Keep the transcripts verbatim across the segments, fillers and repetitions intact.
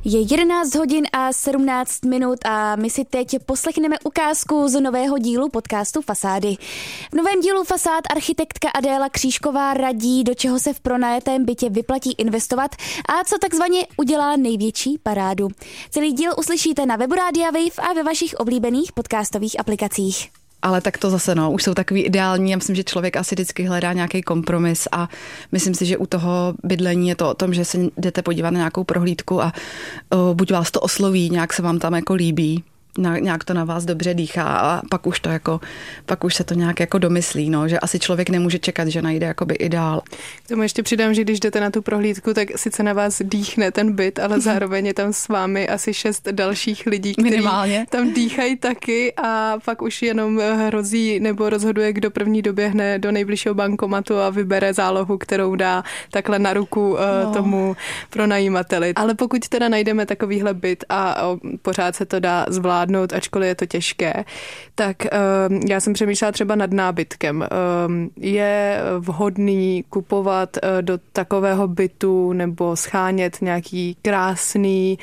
Je jedenáct hodin a sedmnáct minut a my si teď poslechneme ukázku z nového dílu podcastu Fasády. V novém dílu Fasád architektka Adéla Křížková radí, do čeho se v pronajatém bytě vyplatí investovat a co takzvaně udělá největší parádu. Celý díl uslyšíte na webu Rádia Wave a ve vašich oblíbených podcastových aplikacích. Ale tak to zase, no, už jsou takový ideální. Já myslím, že člověk asi vždycky hledá nějaký kompromis a myslím si, že u toho bydlení je to o tom, že se jdete podívat na nějakou prohlídku a o, buď vás to osloví, nějak se vám tam jako líbí, nějak to na vás dobře dýchá a pak už to jako, pak už se to nějak jako domyslí, no, že asi člověk nemůže čekat, že najde jakoby ideál. K tomu ještě přidám, že když jdete na tu prohlídku, tak sice na vás dýchne ten byt, ale zároveň je tam s vámi asi šest dalších lidí, kteří minimálně tam dýchají taky a pak už jenom hrozí nebo rozhoduje, kdo první doběhne do nejbližšího bankomatu a vybere zálohu, kterou dá takhle na ruku no. tomu pronajímateli. Ale pokud teda najdeme takovýhle byt a pořád se to dá zvládnout, ačkoliv je to těžké, tak um, já jsem přemýšlela třeba nad nábytkem. Um, je vhodný kupovat uh, do takového bytu nebo schánět nějaký krásný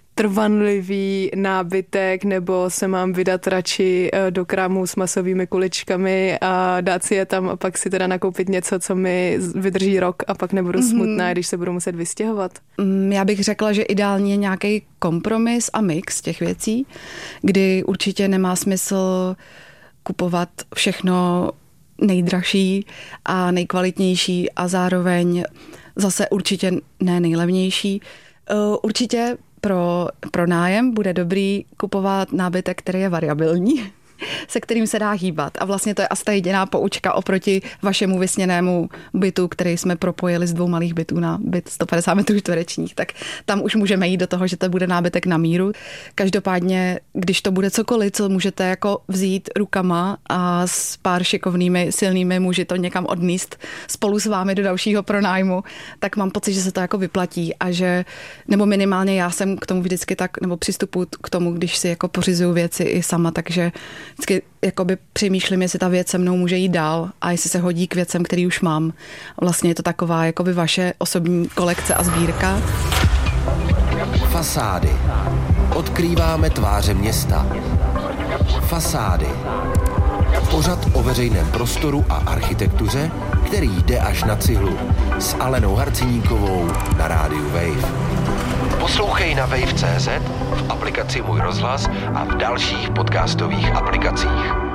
trvanlivý nábytek, nebo se mám vydat radši do krámu s masovými kuličkami a dát si je tam a pak si teda nakoupit něco, co mi vydrží rok a pak nebudu mm-hmm. smutná, když se budu muset vystěhovat. Já bych řekla, že ideálně je nějaký kompromis a mix těch věcí, kdy určitě nemá smysl kupovat všechno nejdražší a nejkvalitnější a zároveň zase určitě ne nejlevnější. Určitě Pro, pro nájem bude dobrý kupovat nábytek, který je variabilní, se kterým se dá hýbat. A vlastně to je asi ta jediná poučka oproti vašemu vysněnému bytu, který jsme propojili z dvou malých bytů na byt sto padesát metrů čtverečních. Tak tam už můžeme jít do toho, že to bude nábytek na míru. Každopádně, když to bude cokoliv, co můžete jako vzít rukama a s pár šikovnými, silnými muži to někam odníst spolu s vámi do dalšího pronájmu, tak mám pocit, že se to jako vyplatí a že, nebo minimálně já jsem k tomu vždycky tak, nebo přistupuji k tomu, když si jako pořizuju věci i sama, takže vždycky jakoby přemýšlím, jestli ta věc se mnou může jít dál a jestli se hodí k věcem, který už mám. Vlastně je to taková jakoby vaše osobní kolekce a sbírka. Fasády. Odkrýváme tváře města. Fasády. Pořad o veřejném prostoru a architektuře, který jde až na cihlu. S Alenou Harciníkovou na rádiu Wave. Poslouchej na wave tečka cé zet, v aplikaci Můj rozhlas a v dalších podcastových aplikacích.